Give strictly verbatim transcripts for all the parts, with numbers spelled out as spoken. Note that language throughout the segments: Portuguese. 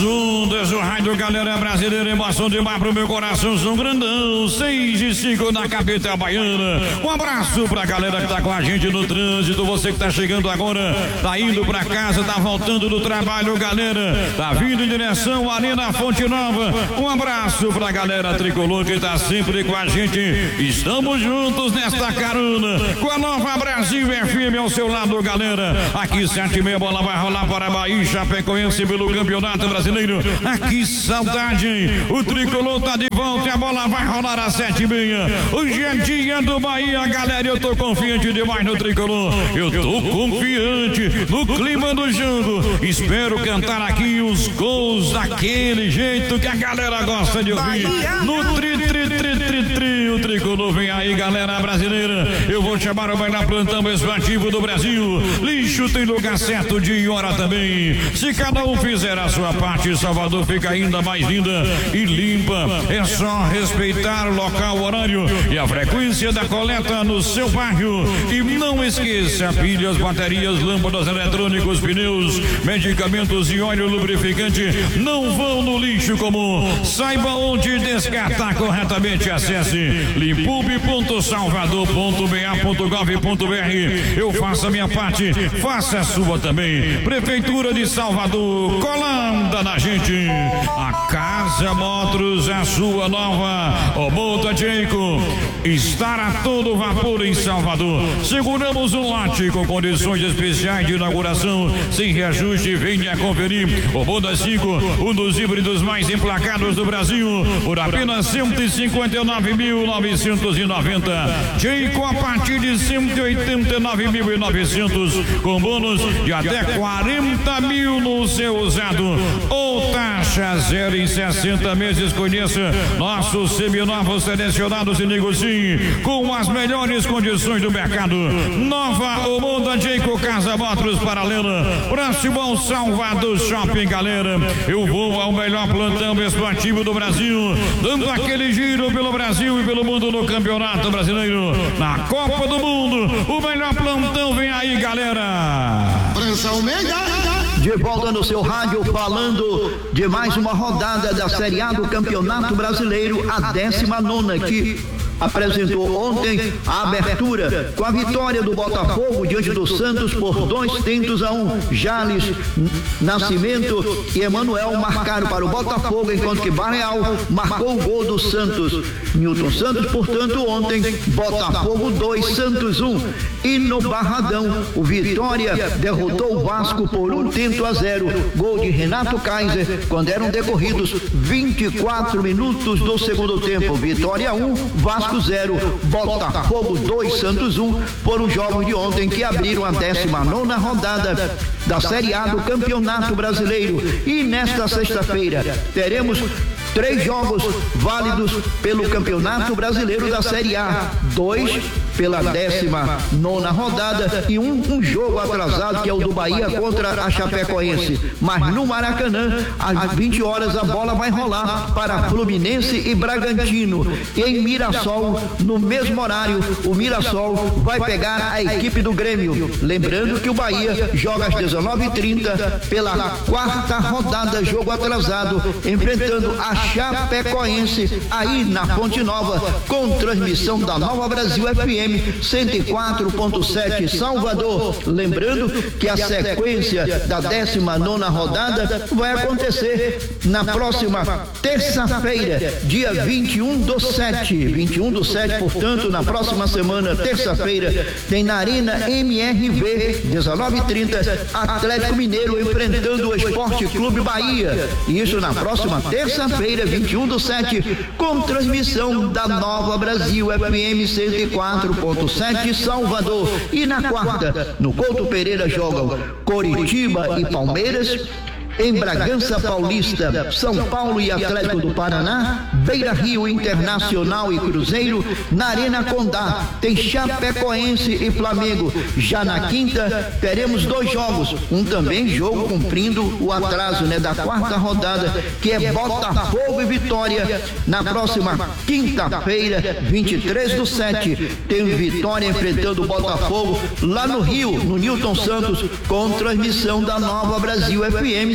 ondas do rádio Galera Brasileira, emoção demais pro meu coração, São Grandão, seis e cinco na capital baiana. Um abraço pra galera que tá com a gente no trânsito, você que tá chegando agora, tá indo pra casa, tá voltando do trabalho, galera, tá vindo em direção à Arena Fonte Nova. Um abraço pra galera tricolor que tá sempre com a gente. Estamos juntos nesta carona com a Nova Brasil F M ao seu lado, galera. Aqui sete e meia, bola vai rolar para Bahia, Chapecoense pelo Campeonato Brasileiro. Aqui saudade, hein? O tricolor tá de volta e a bola vai rolar às sete e meia. Hoje é dia do Bahia, galera. Eu tô confiante demais no tricolor. Eu tô confiante no clima do jogo. Espero cantar aqui os gols daquele jeito que a galera gosta de ouvir. No tri, tri, tri, tri, tri. O tricolor vem aí, galera brasileira. Eu vou chamar o bailar plantão esportivo do Brasil. Lixo tem lugar certo, dia e hora também. Se cada um fizer a sua parte, Salvador fica ainda mais linda e limpa. É só respeitar o local, o horário e a frequência da coleta no seu bairro. E não esqueça, pilhas, baterias, lâmpadas, eletrônicos, pneus, medicamentos e óleo lubrificante não vão no lixo comum. Saiba onde descartar corretamente. Acesse limpub ponto salvador ponto b a ponto gov ponto b r. Eu faço a minha parte, faça a sua também. Prefeitura de Salvador, colanda na gente. A Casa Motors, a sua nova Obota Jayco, estará a todo vapor em Salvador. Seguramos um lote com condições especiais de inauguração, sem reajuste. Venha conferir. Obota cinco, um dos híbridos mais emplacados do Brasil, por apenas cento e cinquenta e nove mil novecentos e noventa. Jayco a partir de cento e oitenta e nove mil e novecentos, com bônus de até quarenta mil no seu usado, ou taxa zero em sessenta meses. Conheça nossos seminovos selecionados e negocie com as melhores condições do mercado. Nova Obota Jayco, Casa Motors paralela, próximo ao Salvador Shopping, galera. Eu vou ao melhor plantão esportivo do Brasil, dando aquele giro pelo Brasil e pelo mundo no Campeonato Brasileiro, na Copa do Mundo. O melhor plantão vem aí, galera. Prensa Almeida. De volta no seu rádio, falando de mais uma rodada da Série A do Campeonato Brasileiro, a décima nona, que apresentou ontem a abertura com a vitória do Botafogo diante do Santos por dois tentos a um. Jales Nascimento e Emanuel marcaram para o Botafogo, enquanto que Bareal marcou o gol do Santos. Newton Santos, portanto, ontem, Botafogo dois, Santos um. E no Barradão, o Vitória derrotou o Vasco por um tento a zero. Gol de Renato Kaiser, quando eram decorridos vinte e quatro minutos do segundo tempo. Vitória um, Vasco zero, Botafogo dois, Santos um, foram os jogos de ontem que abriram a décima nona rodada da Série A do Campeonato Brasileiro. E nesta sexta-feira teremos três jogos válidos pelo Campeonato Brasileiro da Série A, dois pela décima nona rodada e um, um jogo atrasado, que é o do Bahia contra a Chapecoense. Mas no Maracanã, às vinte horas, a bola vai rolar para Fluminense e Bragantino. E em Mirassol, no mesmo horário, o Mirassol vai pegar a equipe do Grêmio. Lembrando que o Bahia joga às dezenove e trinta pela quarta rodada, jogo atrasado, enfrentando a Chapecoense aí na Fonte Nova, com transmissão da Nova Brasil F M cento e quatro ponto sete Salvador. Lembrando que a sequência da décima nona rodada vai acontecer na próxima terça-feira, dia vinte e um do sete. vinte e um do sete, portanto, na próxima semana, terça-feira, tem na Arena M R V, dezenove e trinta, Atlético Mineiro enfrentando o Esporte Clube Bahia. Isso na próxima terça-feira, vinte e um do sete, com transmissão da Nova Brasil F M cento e quatro ponto sete Salvador. E na quarta, no Couto Pereira, jogam Coritiba e Palmeiras. Em Bragança Paulista, São Paulo e Atlético do Paraná. Beira Rio, Internacional e Cruzeiro. Na Arena Condá tem Chapecoense e Flamengo. Já na quinta teremos dois jogos, um também jogo cumprindo o atraso, né, da quarta rodada, que é Botafogo e Vitória. Na próxima quinta-feira, vinte e três do sete, tem Vitória enfrentando o Botafogo lá no Rio, no Newton Santos, com transmissão da Nova Brasil F M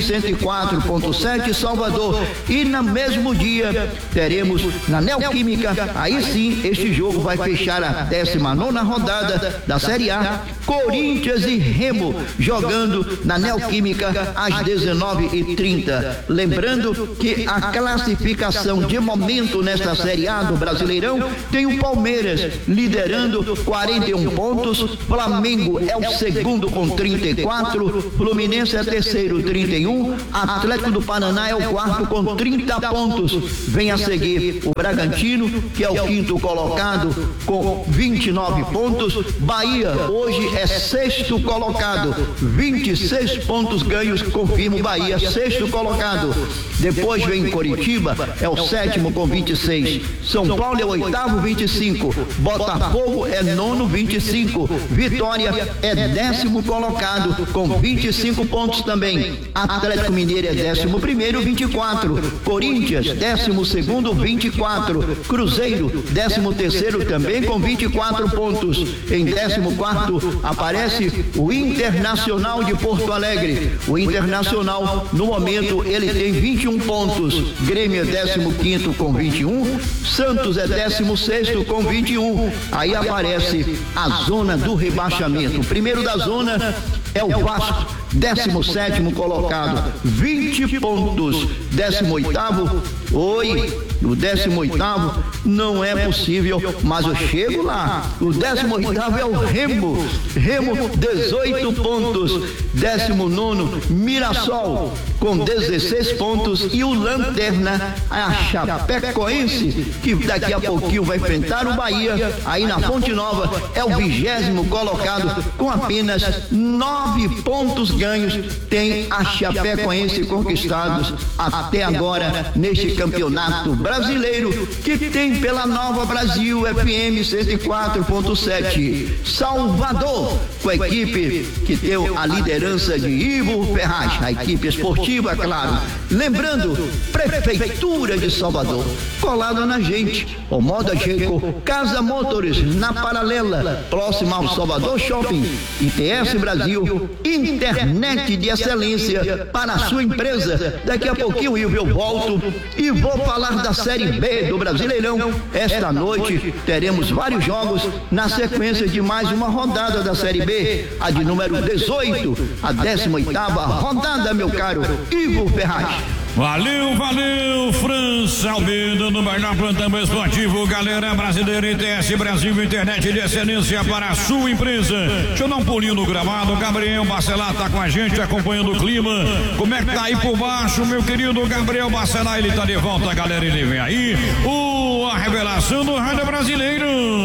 cento e quatro ponto sete Salvador. E no mesmo dia teremos na Neoquímica, aí sim este jogo vai fechar a décima nona rodada da Série A, Corinthians e Remo jogando na Neoquímica às dezenove e trinta. Lembrando que a classificação de momento nesta Série A do Brasileirão tem o Palmeiras liderando quarenta e um pontos, Flamengo é o segundo com trinta e quatro, Fluminense é terceiro, trinta e um, Atlético do Paraná é o quarto com trinta pontos. Vem a seguir o Bragantino, que é o quinto colocado com vinte e nove pontos. Bahia hoje é sexto colocado, vinte e seis pontos ganhos, confirma o Bahia, sexto colocado. Depois vem Coritiba, é o sétimo com vinte e seis. São Paulo é o oitavo, vinte e cinco. Botafogo é nono, vinte e cinco. Vitória é décimo colocado com vinte e cinco pontos também. Atlético Mineiro é décimo primeiro, vinte e quatro. Corinthians, décimo segundo, vinte e quatro. Cruzeiro, décimo terceiro também com vinte e quatro pontos. Em décimo quarto aparece o Internacional de Porto Alegre. O Internacional, no momento, ele tem vinte e um pontos. Grêmio é décimo quinto com vinte e um. Santos é décimo sexto com vinte e um. Aí aparece a zona do rebaixamento. O primeiro da zona é o Vasco, décimo sétimo colocado, vinte pontos. décimo oitavo, oi, o décimo oitavo não é possível, mas eu chego lá. O décimo oitavo é o Remo, Remo, dezoito pontos. décimo nono, Mirassol, com dezesseis pontos. E o Lanterna, a Chapecoense, que daqui a pouquinho vai enfrentar o Bahia, aí na Fonte Nova, é o vigésimo colocado, com apenas nove pontos ganhos. Tem a Chapecoense conquistados até agora neste campeonato brasileiro, que tem pela Nova Brasil F M cento e quatro ponto sete. Salvador, com a equipe que tem a liderança de Ivo Ferraz, a equipe esportiva, claro. Lembrando, Prefeitura de Salvador, colado na gente, o Moda Geco, Casa Motors, na Paralela, próxima ao Salvador Shopping, I T S Brasil, internet de excelência para a sua empresa. Daqui a pouquinho eu volto e vou falar da Série B do Brasileirão. Esta noite teremos vários jogos na sequência de mais uma rodada da Série B, a de número dezoito, a décima oitava rodada, meu caro Ivo Ferraz. Valeu, valeu, França Almeida no melhor plantão esportivo, galera brasileira. I T S Brasil, internet de excelência para a sua empresa. Deixa eu dar um pulinho no gramado. Gabriel Bacelar tá com a gente, acompanhando o clima. Como é que tá aí por baixo, meu querido Gabriel Bacelar? Ele tá de volta, galera, ele vem aí. O, a revelação do rádio brasileiro.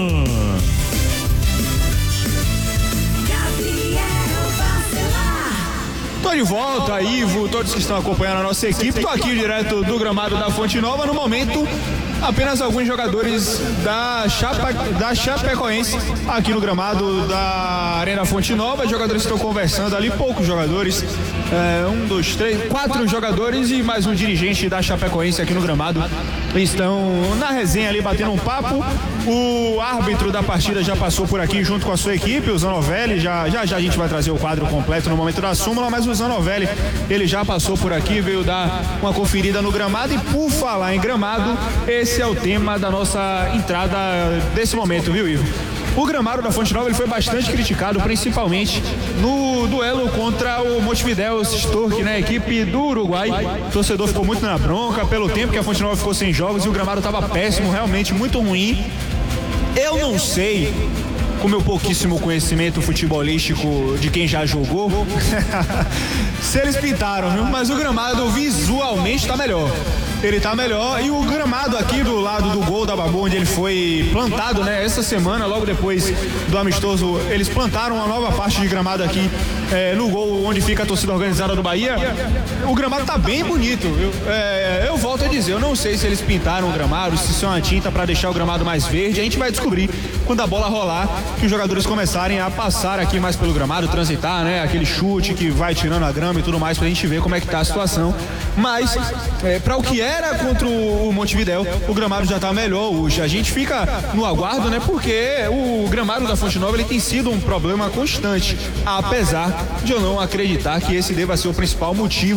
Tô de volta, Ivo, todos que estão acompanhando a nossa equipe. Tô aqui direto do gramado da Fonte Nova. No momento, apenas alguns jogadores da, Chapa, da Chapecoense aqui no gramado da Arena Fonte Nova. Os jogadores estão conversando ali, poucos jogadores. É, um, dois, três, quatro jogadores e mais um dirigente da Chapecoense aqui no gramado. Estão na resenha ali, batendo um papo. O árbitro da partida já passou por aqui junto com a sua equipe, o Zanovelli. Já, já já a gente vai trazer o quadro completo no momento da súmula, mas o Zanovelli, ele já passou por aqui, veio dar uma conferida no gramado. E por falar em gramado, esse é o tema da nossa entrada desse momento, viu, Ivo? O gramado da Fonte Nova ele foi bastante criticado, principalmente no duelo contra o Montevidéu Stork, né? Equipe do Uruguai. O torcedor ficou muito na bronca pelo tempo que a Fonte Nova ficou sem jogos e o gramado estava péssimo, realmente muito ruim. Eu não sei, com meu pouquíssimo conhecimento futebolístico de quem já jogou, se eles pintaram, viu? Mas o gramado visualmente está melhor. Ele tá melhor. E o gramado aqui do lado do gol da Babu, onde ele foi plantado, né? Essa semana, logo depois do amistoso, eles plantaram uma nova parte de gramado aqui é, no gol onde fica a torcida organizada do Bahia. O gramado tá bem bonito, viu? É, eu volto a dizer, eu não sei se eles pintaram o gramado, se isso é uma tinta para deixar o gramado mais verde. A gente vai descobrir quando a bola rolar, que os jogadores começarem a passar aqui mais pelo gramado, transitar, né? Aquele chute que vai tirando a grama e tudo mais, pra gente ver como é que tá a situação. Mas, é, para o que era contra o Montevidéu, o gramado já tá melhor hoje. A gente fica no aguardo, né? Porque o gramado da Fonte Nova, ele tem sido um problema constante, apesar de eu não acreditar que esse deva ser o principal motivo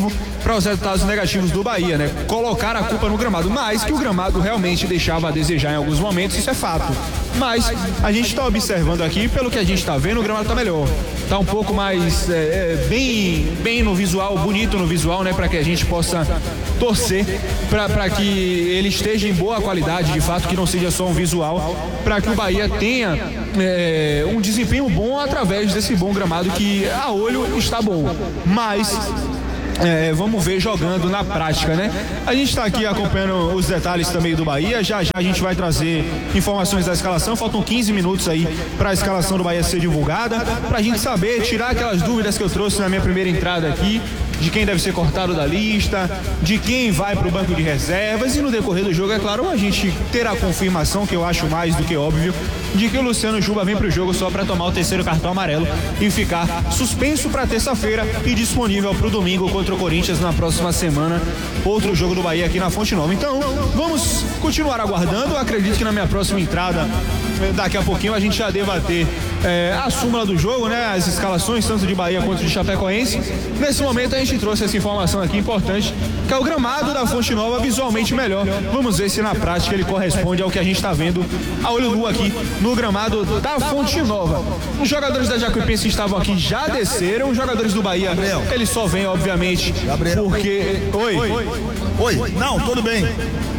para os resultados negativos do Bahia, né? Colocar a culpa no gramado, mas que o gramado realmente deixava a desejar em alguns momentos, isso é fato. Mas a gente está observando aqui, pelo que a gente está vendo, o gramado está melhor. Está um pouco mais é, é, bem, bem no visual, bonito no visual, né? Para que a gente possa torcer para que ele esteja em boa qualidade, de fato, que não seja só um visual, para que o Bahia tenha é, um desempenho bom através desse bom gramado que a olho está bom. Mas É, vamos ver jogando na prática, né? A gente está aqui acompanhando os detalhes também do Bahia. Já já a gente vai trazer informações da escalação. Faltam quinze minutos aí para a escalação do Bahia ser divulgada, para a gente saber, tirar aquelas dúvidas que eu trouxe na minha primeira entrada aqui, de quem deve ser cortado da lista, de quem vai para o banco de reservas, e no decorrer do jogo, é claro, a gente terá a confirmação, que eu acho mais do que óbvio, de que o Luciano Juba vem para o jogo só para tomar o terceiro cartão amarelo e ficar suspenso para terça-feira e disponível para o domingo contra o Corinthians na próxima semana, outro jogo do Bahia aqui na Fonte Nova. Então, vamos continuar aguardando. Eu acredito que na minha próxima entrada, daqui a pouquinho, a gente já deva ter é, a súmula do jogo, né? As escalações, tanto de Bahia quanto de Chapecoense. Nesse momento a gente trouxe essa informação aqui importante, que é o gramado da Fonte Nova visualmente melhor. Vamos ver se na prática ele corresponde ao que a gente está vendo a olho nu aqui no gramado da Fonte Nova. Os jogadores da Jacuipense estavam aqui, já desceram. Os jogadores do Bahia, Gabriel, eles só vêm, obviamente, Gabriel, porque... Oi. Oi. Oi. Não, tudo bem.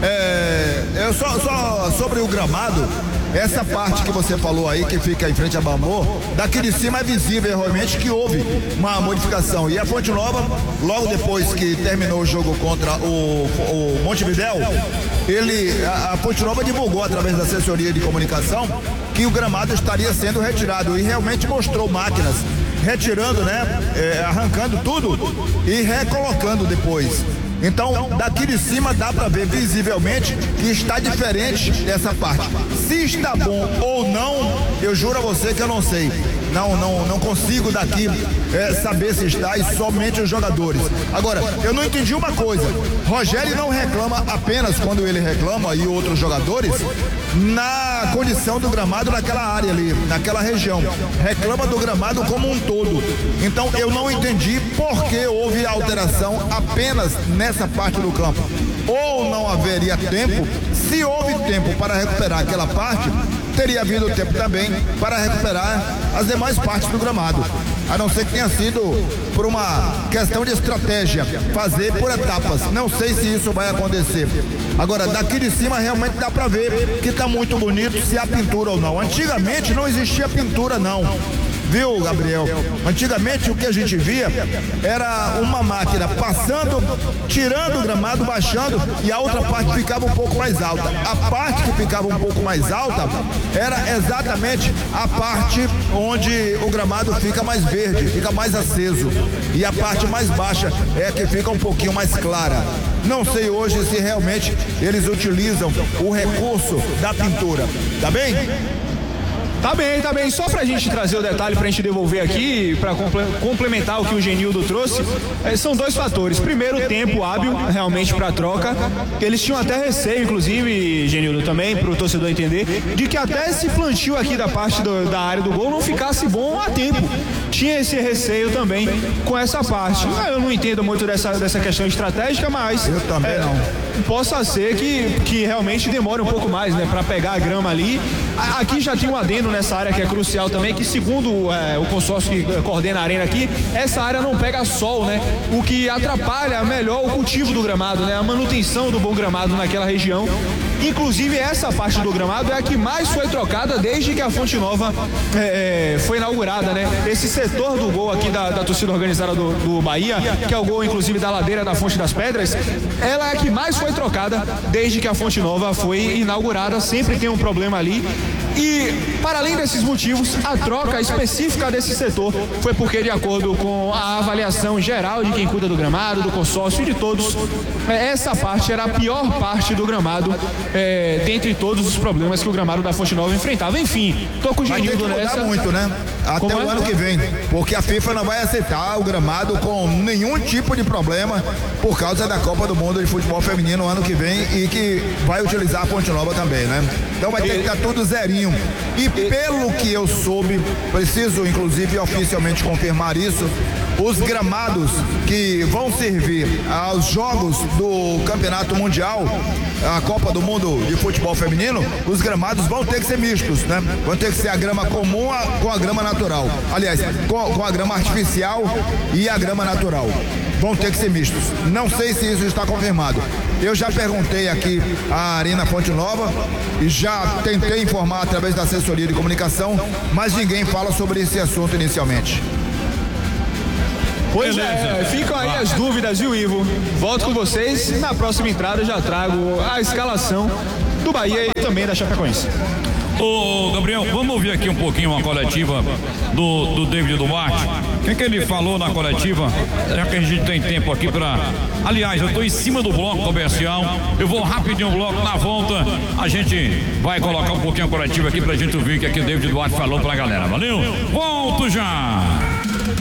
É, eu só, só sobre o gramado, essa parte que você falou aí, que fica em frente a Bamor, daqui de cima é visível realmente que houve uma modificação. E a Fonte Nova, logo depois que terminou o jogo contra o, o Montevidéu, ele, a, a Fonte Nova divulgou através da assessoria de comunicação que o gramado estaria sendo retirado, e realmente mostrou máquinas retirando, né, é, arrancando tudo e recolocando depois. Então, daqui de cima dá para ver visivelmente que está diferente dessa parte. Se está bom ou não, eu juro a você que eu não sei. Não, não, não consigo daqui é, saber se está, e somente os jogadores. Agora, eu não entendi uma coisa. Rogério não reclama apenas quando ele reclama, e outros jogadores, na condição do gramado naquela área ali, naquela região. Reclama do gramado como um todo. Então, eu não entendi por que houve alteração apenas nessa parte do campo. Ou não haveria tempo. Se houve tempo para recuperar aquela parte, teria havido tempo também para recuperar as demais partes do gramado. A não ser que tenha sido por uma questão de estratégia, fazer por etapas. Não sei se isso vai acontecer. Agora, daqui de cima realmente dá para ver que está muito bonito, se há pintura ou não. Antigamente não existia pintura, não. Viu, Gabriel? Antigamente o que a gente via era uma máquina passando, tirando o gramado, baixando, e a outra parte ficava um pouco mais alta. A parte que ficava um pouco mais alta era exatamente a parte onde o gramado fica mais verde, fica mais aceso. E a parte mais baixa é a que fica um pouquinho mais clara. Não sei hoje se realmente eles utilizam o recurso da pintura. Tá bem? Tá bem, tá bem. Só pra gente trazer o detalhe, pra gente devolver aqui, pra complementar o que o Genildo trouxe, é, são dois fatores. Primeiro, o tempo hábil realmente pra troca. Eles tinham até receio, inclusive, Genildo, também, pro torcedor entender, de que até esse plantio aqui da parte do, da área do gol não ficasse bom a tempo. Tinha esse receio também com essa parte. Eu não entendo muito dessa, dessa questão estratégica, mas... Eu também é, não. Possa ser que, que realmente demore um pouco mais, né, pra pegar a grama ali. Aqui já tem um adendo nessa área que é crucial também, que segundo é, o consórcio que coordena a arena aqui, essa área não pega sol, né? O que atrapalha melhor o cultivo do gramado, né? A manutenção do bom gramado naquela região. Inclusive, essa parte do gramado é a que mais foi trocada desde que a Fonte Nova é, foi inaugurada, né? Esse setor do gol aqui da, da torcida organizada do, do Bahia, que é o gol, inclusive, da ladeira da Fonte das Pedras, ela é a que mais foi trocada desde que a Fonte Nova foi inaugurada. Sempre tem um problema ali. E, para além desses motivos, a troca específica desse setor foi porque, de acordo com a avaliação geral de quem cuida do gramado, do consórcio e de todos, essa parte era a pior parte do gramado, é, dentre todos os problemas que o gramado da Fonte Nova enfrentava. Enfim, tô com o Genildo nessa. Vai ter que mudar muito, né? Até Como o é? ano que vem, porque a FIFA não vai aceitar o gramado com nenhum tipo de problema por causa da Copa do Mundo de Futebol Feminino no ano que vem, e que vai utilizar a Fonte Nova também, né? Então vai ter que estar tudo zerinho. E pelo que eu soube, preciso inclusive oficialmente confirmar isso, os gramados que vão servir aos jogos do Campeonato Mundial, a Copa do Mundo de Futebol Feminino, os gramados vão ter que ser mistos, né? Vão ter que ser a grama comum a, com a grama natural. Aliás, com, com a grama artificial e a grama natural. Vão ter que ser mistos. Não sei se isso está confirmado. Eu já perguntei aqui à Arena Fonte Nova e já tentei informar através da assessoria de comunicação, mas ninguém fala sobre esse assunto inicialmente. Pois é, ficam aí as dúvidas, viu, Ivo? Volto com vocês. Na próxima entrada eu já trago a escalação do Bahia e também da Chapecoense. Ô, Gabriel, vamos ouvir aqui um pouquinho uma coletiva do, do David Duarte. O que, que ele falou na coletiva? Já que a gente tem tempo aqui para. Aliás, eu estou em cima do bloco comercial. Eu vou rapidinho o bloco, na volta a gente vai colocar um pouquinho a coletiva aqui pra gente ouvir o que, é que o David Duarte falou pra galera. Valeu? Volto já!